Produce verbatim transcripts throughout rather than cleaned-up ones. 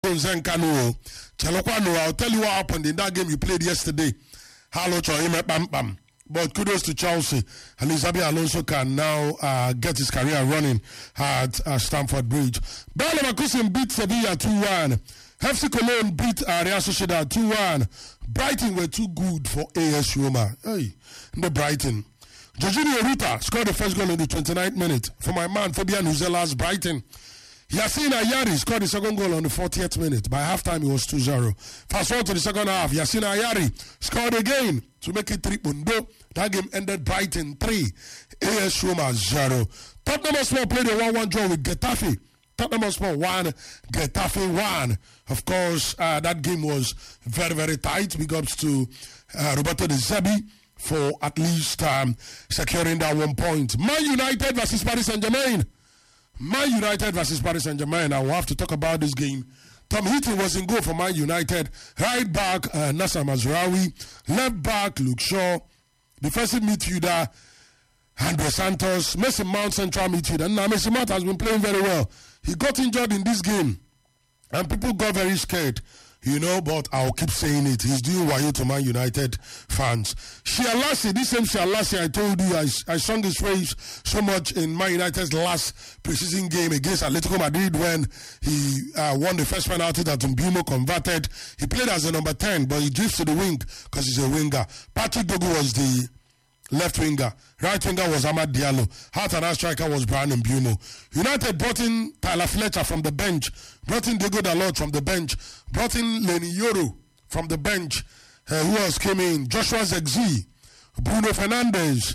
Zenkano, Chalokwano, I'll tell you what happened in that game you played yesterday. Hello, Choime Pam Pam. But kudos to Chelsea. And Xabi Alonso can now uh, get his career running at uh, Stamford Bridge. Bayer Leverkusen beat Sevilla two one. F C Cologne beat uh, Real Sociedad two one. Brighton were too good for A S Roma. Hey, in the Brighton. Jorginho Ruta scored the first goal in the twenty-ninth minute for my man Fabian Huzela's Brighton. Yasin Ayari scored the second goal on the fortieth minute. By halftime, it was two zero. Fast forward to the second half, Yasin Ayari scored again to make it three one. That game ended Brighton three, A S Roma zero. Tottenham Hotspur played a one one draw with Getafe. Tottenham Hotspur one, Getafe one. Of course, uh, that game was very, very tight. Big ups to uh, Roberto De Zerbi for at least um, securing that one point. Man United versus Paris Saint-Germain. Man United versus Paris Saint-Germain. I will have to talk about this game. Tom Heaton was in goal for Man United. Right back, uh, Nasser Mazraoui. Left back, Luke Shaw. Defensive midfielder, Andre Santos. Mason Mount, central midfielder. Now, Mason Mount has been playing very well. He got injured in this game. And people got very scared. You know, but I'll keep saying it. He's doing wayo to Man United fans. Shia Lassie, this same Shia Lassie, I told you, I, I sung his praise so much in Man United's last preseason game against Atletico Madrid when he uh, won the first penalty that Mbeumo converted. He played as a number ten, but he drifts to the wing because he's a winger. Patrick Dogu was the left winger. Right winger was Amad Diallo. Heart and striker was Brian Mbeumo. United brought in Tyler Fletcher from the bench. Brought in Diego Dalot from the bench. Brought in Lenny Yoro from the bench. Uh, who else came in? Joshua Zexi. Bruno Fernandes.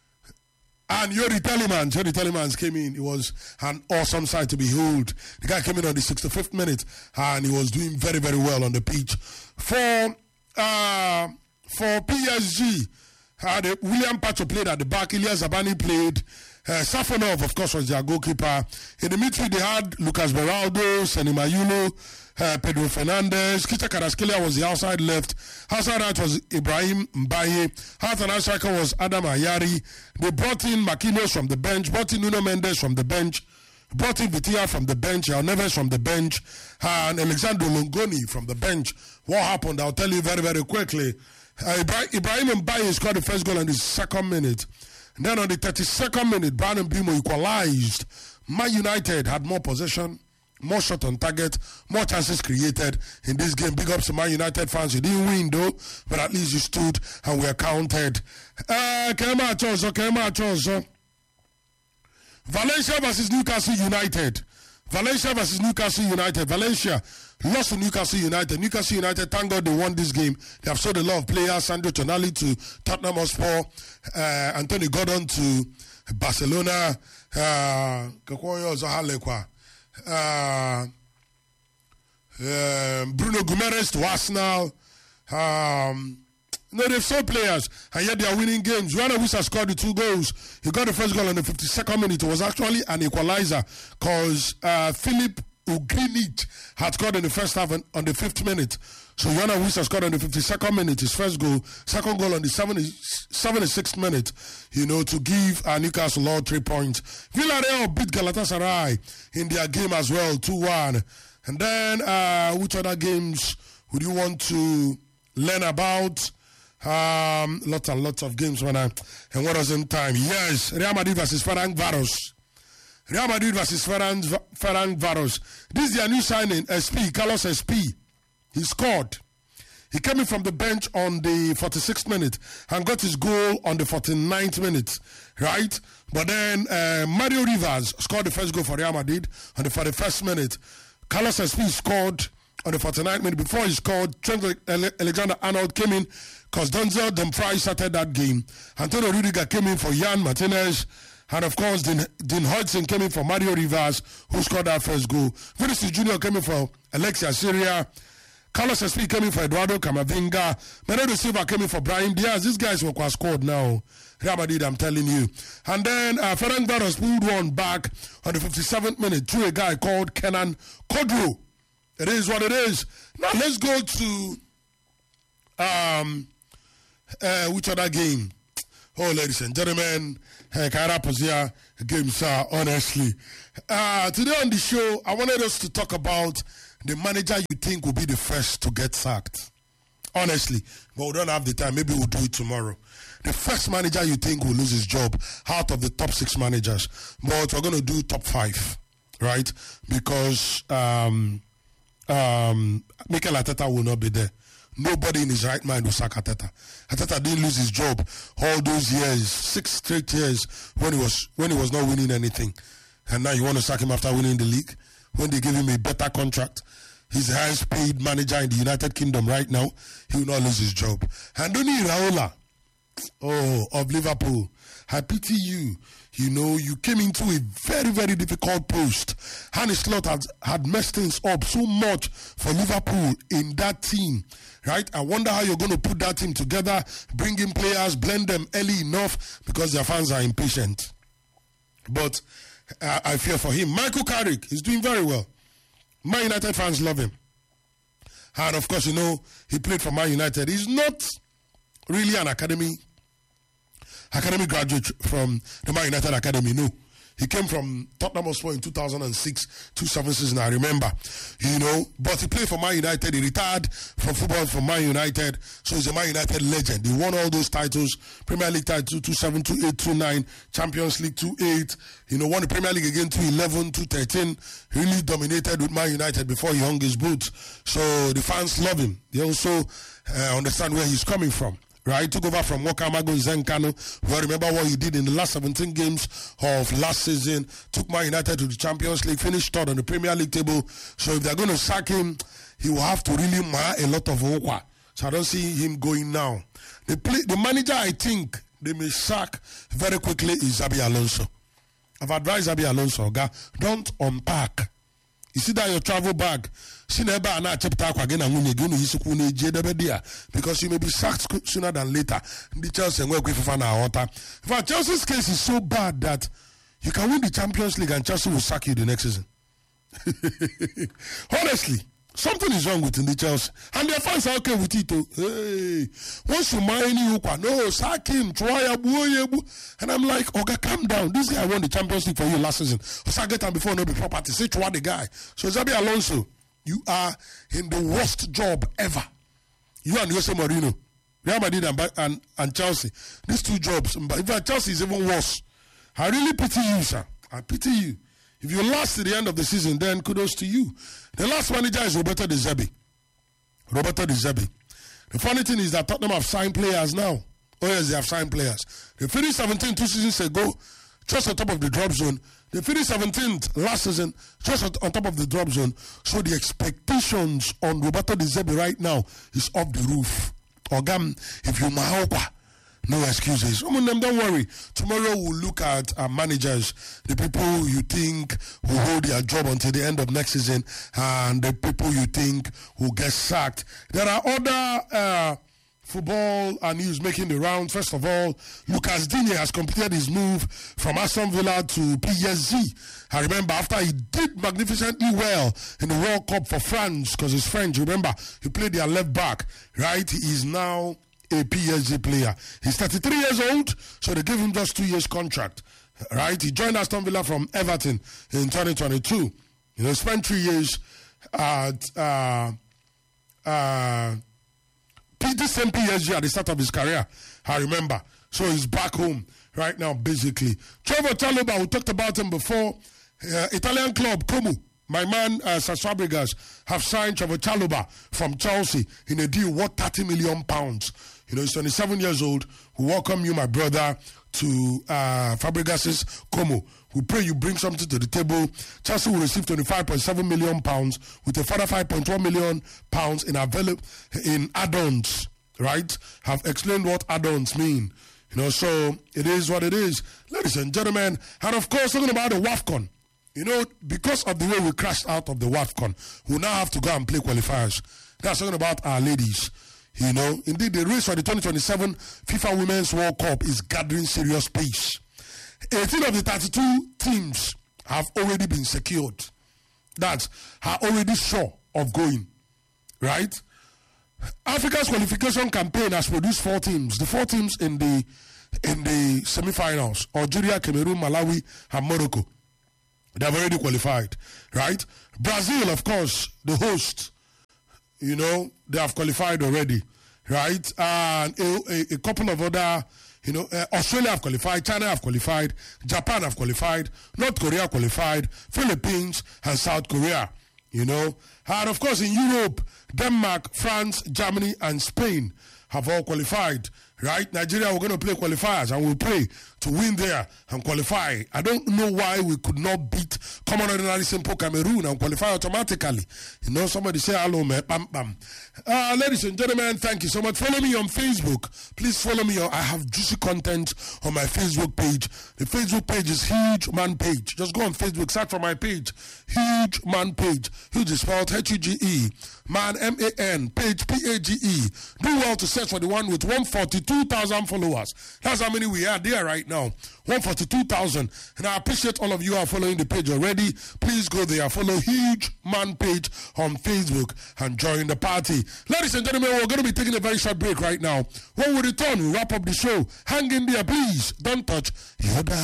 And Yuri Telemans. Yuri Telemans came in. It was an awesome sight to behold. The guy came in on the sixty-fifth minute. And he was doing very, very well on the pitch. For, uh, for P S G, Uh, the, William Pacho played at the back. Ilya Zabani played. Uh, Safonov, of course, was their goalkeeper. In the midfield, they had Lucas Beraldo, Seni Mayulo, uh, Pedro Fernandez. Kita Karaskelia was the outside left. Outside right was Ibrahim Mbaye. Half and striker was Adam Ayari. They brought in Marquinhos from the bench. Brought in Nuno Mendes from the bench. Brought in Vitia from the bench. Yao Neves from the bench. And Alexandro Longoni from the bench. What happened? I'll tell you very, very quickly. Uh, Ibrahim Mbaye scored the first goal on the second minute. And then on the thirty-second minute, Brian Mbeumo equalized. Man United had more possession, more shot on target, more chances created in this game. Big ups to Man United fans. You didn't win though, but at least you stood and were counted. Uh, Kema Chozo, Kema Chozo. Valencia versus Newcastle United. Valencia versus Newcastle United. Valencia lost to Newcastle United. Newcastle United, thank God they won this game. They have sold a lot of players. Sandro Tonali to Tottenham Hotspur. Uh, Anthony Gordon to Barcelona. Uh, uh, uh, Bruno Guimaraes to Arsenal. Um, no, they've sold players, and yet they are winning games. Joanna Wissa scored the two goals. He got the first goal on the fifty-second minute. It was actually an equalizer because uh, Philip Ugrinic had scored in the first half on the fifth minute. So Joanna Wissa scored on the fifty-second minute, his first goal. Second goal on the seventy-sixth minute, you know, to give uh, Newcastle all three points. Villarreal beat Galatasaray in their game as well, two one. And then, uh, which other games would you want to learn about? Um, lots and lots of games when I and what was in time. Yes, Real Madrid versus Ferencváros. Real Madrid versus Ferencváros. This is their new signing, S P, Carlos S P. He scored. He came in from the bench on the forty-sixth minute and got his goal on the forty-ninth minute, right? But then uh, Mario Rivas scored the first goal for Real Madrid on the forty-first minute. Carlos S P scored on the forty-ninth minute. Before he scored, Trent Alexander-Arnold came in because Denzel Dumfries started that game. Antonio Rudiger came in for Jan Martinez. And of course, Dean, Dean Hodgson came in for Mario Rivas, who scored that first goal. Vinicius Junior came in for Alexia Syria. Carlos S P came in for Eduardo Camavinga. Bernardo Silva came in for Brahim Diaz. These guys were quite scored now. Real Madrid, I'm telling you. And then uh, Ferencváros pulled one back on the fifty-seventh minute through a guy called Kenan Kodro. It is what it is. Now let's go to um, uh, which other game? Oh, ladies and gentlemen, uh, Kaira Pozia games, uh, honestly. Uh, today on the show, I wanted us to talk about the manager you think will be the first to get sacked. Honestly, but we don't have the time. Maybe we'll do it tomorrow. The first manager you think will lose his job out of the top six managers. But we're going to do top five, right? Because um, um, Mikel Arteta will not be there. Nobody in his right mind will sack Arteta. Arteta didn't lose his job all those years, six straight years when he was when he was not winning anything. And now you want to sack him after winning the league? When they give him a better contract? He's the highest paid manager in the United Kingdom right now. He will not lose his job. Andoni Iraola, oh, of Liverpool, I pity you. You know, you came into a very, very difficult post. Arne Slot had, had messed things up so much for Liverpool in that team, right? I wonder how you're going to put that team together, bring in players, blend them early enough, because their fans are impatient. But uh, I fear for him. Michael Carrick is doing very well. Man United fans love him. And of course, you know, he played for Man United. He's not really an academy academy graduate from the Man United Academy, no. He came from Tottenham Hotspur in two thousand six, two seven season, I remember. You know, but he played for Man United. He retired from football for Man United. So he's a Man United legend. He won all those titles. Premier League title two seven, two eight, two nine. Champions League two eight. You know, won the Premier League again two eleven, two thirteen. Really dominated with Man United before he hung his boots. So the fans love him. They also uh, understand where he's coming from. Right, took over from Wakamago Zenkano. We remember what he did in the last seventeen games of last season. Took Man United to the Champions League, finished third on the Premier League table. So if they're going to sack him, he will have to really mar a lot of Okwa. So I don't see him going now. The play, the manager I think they may sack very quickly is Xabi Alonso. I've advised Xabi Alonso, okay, don't unpack. You see that your travel bag, because you may be sacked sooner than later. The Chelsea and work with Fofana. In fact, Chelsea's case is so bad that you can win the Champions League and Chelsea will sack you the next season. Honestly, something is wrong with the Chelsea. And their fans are okay with it. Hey, once you mind you, no, sack him, try a boy. And I'm like, okay, calm down. This guy won the Champions League for you last season. Sack it before no be property. Say try the guy. So Xabi Alonso, you are in the worst job ever. You and Jose Mourinho, Real Madrid and, and, and Chelsea. These two jobs. But in fact, Chelsea is even worse. I really pity you, sir. I pity you. If you last to the end of the season, then kudos to you. The last manager is Roberto De Zerbi. Roberto De Zerbi. The funny thing is that Tottenham have signed players now. Oh yes, they have signed players. They finished seventeenth two seasons ago, just on top of the drop zone. They finished seventeenth last season, just on top of the drop zone. So the expectations on Roberto De Zerbi right now is off the roof. Ogam, if you mahopa, no excuses. Don't worry. Tomorrow we'll look at our managers, the people you think will hold their job until the end of next season, and the people you think will get sacked. There are other uh, football uh, news making the rounds. First of all, Lucas Digne has completed his move from Aston Villa to P S G. I remember after he did magnificently well in the World Cup for France, because he's French, remember, he played their left back, right? He is now a P S G player. He's thirty-three years old, so they gave him just two years contract, right? He joined Aston Villa from Everton in twenty twenty-two. You know, spent three years at uh, uh, the same P S G at the start of his career, I remember. So he's back home right now, basically. Trevor Chalobah, we talked about him before. Uh, Italian club Como, my man uh, Cesc Fabregas, have signed Trevor Chalobah from Chelsea in a deal worth thirty million pounds. You know, he's twenty-seven years old. We welcome you, my brother, to uh, Fabregas's Como. We pray you bring something to the table. Chelsea will receive twenty-five point seven million pounds with a further five point one million pounds in avail- in add-ons, right? Have explained what add-ons mean. You know, so it is what it is. Ladies and gentlemen, and of course, talking about the WAFCON. You know, because of the way we crashed out of the WAFCON, we now have to go and play qualifiers. That's talking about our ladies. You know, indeed, the race for the twenty twenty-seven FIFA Women's World Cup is gathering serious pace. eighteen of the thirty-two teams have already been secured. That are already sure of going, right? Africa's qualification campaign has produced four teams. The four teams in the in the semi-finals: Algeria, Cameroon, Malawi, and Morocco. They have already qualified, right? Brazil, of course, the host, you know, they have qualified already, right? And a, a, a couple of other, you know, uh, Australia have qualified, China have qualified, Japan have qualified, North Korea qualified, Philippines and South Korea, you know. And of course, in Europe, Denmark, France, Germany, and Spain have all qualified, right? Nigeria, we're going to play qualifiers and we'll play to win there and qualify. I don't know why we could not beat common ordinary simple Cameroon and qualify automatically. You know, somebody say hello, man. Bam, bam. Uh, ladies and gentlemen, thank you so much. Follow me on Facebook. Please follow me. On, I have juicy content on my Facebook page. The Facebook page is Huge Man Page. Just go on Facebook, search for my page. Huge Man Page. Huge is spelled H U G E. Man, M A N. Page, P A G E. Do well to search for the one with one hundred forty-two thousand followers. That's how many we are there right now. one hundred forty-two thousand. And I appreciate all of you who are following the page already. Please go there. Follow Huge Man Page on Facebook and join the party. Ladies and gentlemen, we're going to be taking a very short break right now. When we return, we'll wrap up the show. Hang in there, please. Don't touch your dial.